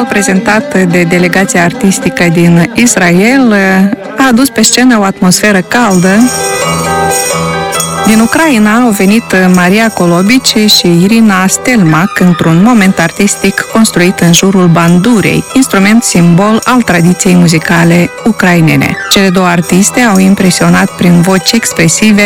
Spectacolul prezentat de delegația artistică din Israel a adus pe scenă o atmosferă caldă. Din Ucraina au venit Maria Colobici și Irina Stelmac într-un moment artistic construit în jurul bandurei, instrument simbol al tradiției muzicale ucrainene. Cele două artiste au impresionat prin voci expresive